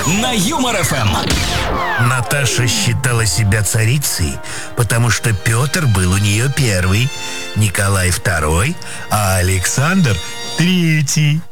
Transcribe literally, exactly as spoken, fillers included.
на Юмор ФМ. Наташа считала себя царицей, потому что Петр был у нее первый, Николай второй, а Александр третий.